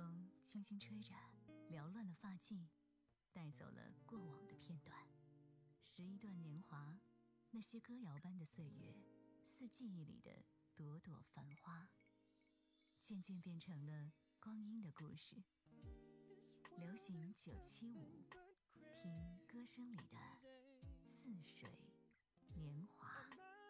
风轻轻吹着缭乱的发髻，带走了过往的片段。拾一段年华，那些歌谣般的岁月，似记忆里的朵朵繁花，渐渐变成了光阴的故事。流行975，听歌声里的似水年华。